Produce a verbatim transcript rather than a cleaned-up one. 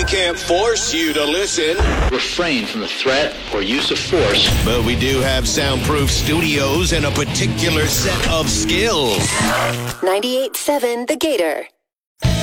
can't force you to listen. Refrain from the threat or use of force. But we do have soundproof studios and a particular set of skills. ninety-eight point seven The Gator.